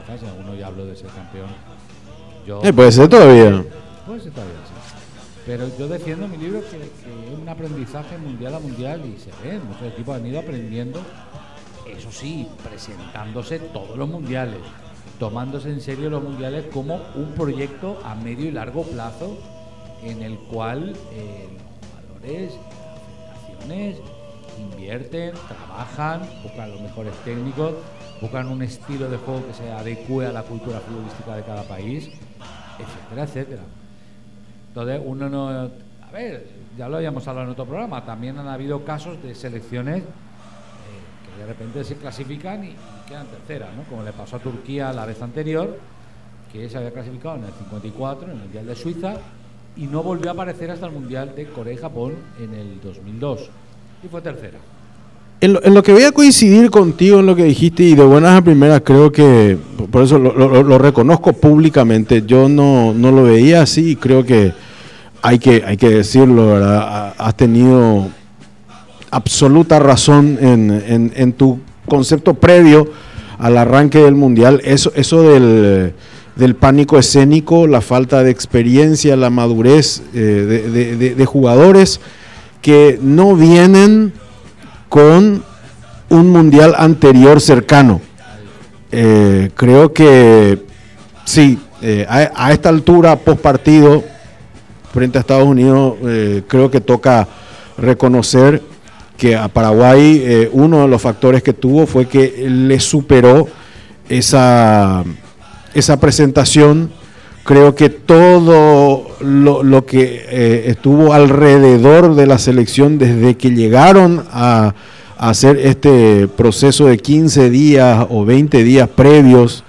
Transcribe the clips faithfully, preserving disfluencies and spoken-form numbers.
fase. Uno ya habló de ser campeón. Yo, Eh, puede ser todavía. Puede ser todavía, sí. Pero yo defiendo en mi libro que, que es un aprendizaje mundial a mundial y se ve, muchos equipos han ido aprendiendo, eso sí, presentándose todos los mundiales, tomándose en serio los mundiales como un proyecto a medio y largo plazo en el cual eh, los jugadores, las federaciones invierten, trabajan, buscan los mejores técnicos, buscan un estilo de juego que se adecue a la cultura futbolística de cada país, etcétera, etcétera. Entonces uno no... A ver, ya lo habíamos hablado en otro programa, también han habido casos de selecciones eh, que de repente se clasifican y, y quedan terceras, ¿no? Como le pasó a Turquía la vez anterior, que se había clasificado en el cincuenta y cuatro, en el Mundial de Suiza, y no volvió a aparecer hasta el Mundial de Corea y Japón en el dos mil dos, y fue tercera. En lo, en lo que voy a coincidir contigo en lo que dijiste, y de buenas a primeras creo que, por eso lo, lo, lo reconozco públicamente, yo no, no lo veía así y creo que hay que, hay que decirlo, ¿verdad? Has tenido absoluta razón en, en, en tu concepto previo al arranque del Mundial, eso, eso del, del pánico escénico, la falta de experiencia, la madurez eh, de, de, de, de jugadores que no vienen con un mundial anterior cercano. Eh, creo que sí, eh, a, a esta altura, post partido, frente a Estados Unidos, eh, creo que toca reconocer que a Paraguay eh, uno de los factores que tuvo fue que le superó esa, esa presentación. Creo que todo lo, lo que eh, estuvo alrededor de la selección desde que llegaron a, a hacer este proceso de quince días o veinte días previos,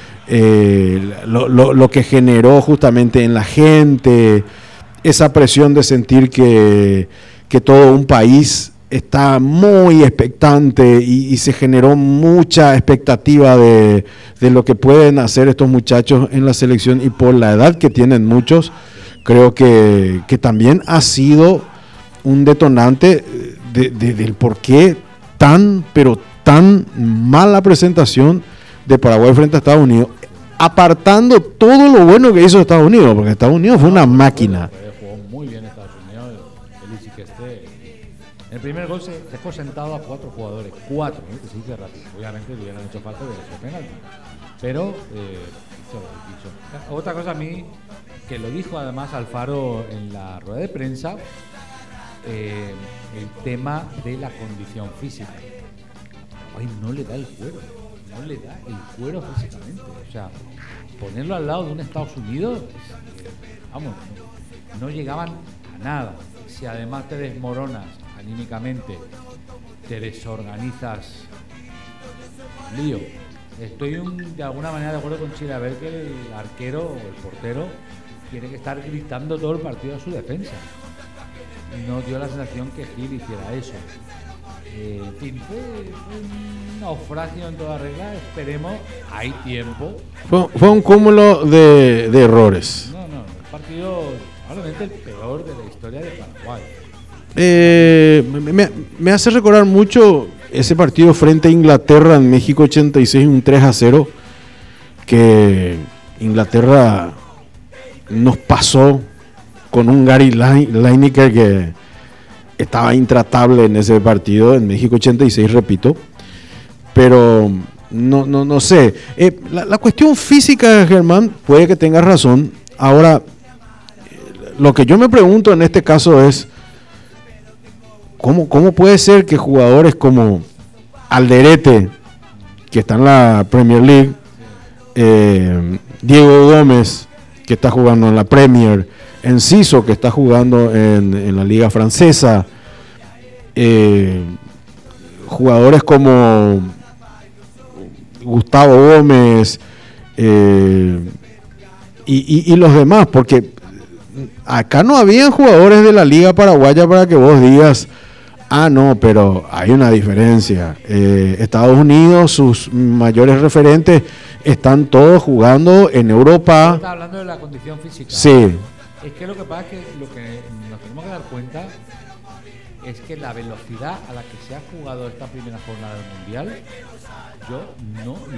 eh, lo, lo, lo que generó justamente en la gente, esa presión de sentir que, que todo un país está muy expectante y, y se generó mucha expectativa de, de lo que pueden hacer estos muchachos en la selección, y por la edad que tienen muchos, creo que, que también ha sido un detonante de, de, del por qué tan, pero tan mala presentación de Paraguay frente a Estados Unidos, apartando todo lo bueno que hizo Estados Unidos, porque Estados Unidos fue una máquina. El primer gol se dejó sentado a cuatro jugadores, cuatro, ¿eh? Que se dice rápido. Obviamente le hubieran hecho falta de ese penalti, pero eh, hizo lo que quiso. Otra cosa a mí, que lo dijo además Alfaro en la rueda de prensa, eh, el tema de la condición física. Ay, no le da el cuero, no le da el cuero físicamente. O sea, ponerlo al lado de un Estados Unidos, eh, vamos, no llegaban a nada. Si además te desmoronas anímicamente, te desorganizas, lío. Estoy un, de alguna manera de acuerdo con Chile, a ver que el arquero o el portero tiene que estar gritando todo el partido a su defensa. No dio la sensación que Gil hiciera eso. Eh, en fin, fue, fue un naufragio en toda regla. Esperemos, hay tiempo. Fue, fue un cúmulo de, de errores. No, no, el partido probablemente el peor de la historia de Paraguay. Eh, me, me hace recordar mucho ese partido frente a Inglaterra en México ochenta y seis, un tres a cero, que Inglaterra nos pasó con un Gary Lineker que estaba intratable en ese partido, en México ochenta y seis, repito, pero no, no, no sé. Eh, la, la cuestión física, Germán, puede que tengas razón. Ahora, lo que yo me pregunto en este caso es, ¿Cómo, ¿Cómo puede ser que jugadores como Alderete, que está en la Premier League, eh, Diego Gómez, que está jugando en la Premier, Enciso, que está jugando en, en la Liga Francesa, eh, jugadores como Gustavo Gómez eh, y, y, y los demás, porque acá no habían jugadores de la Liga Paraguaya para que vos digas, ah, no, pero hay una diferencia. Eh, Estados Unidos, sus mayores referentes, están todos jugando en Europa. Está hablando de la condición física. Sí. Es que lo que pasa es que lo que nos tenemos que dar cuenta es que la velocidad a la que se ha jugado esta primera jornada del Mundial, yo no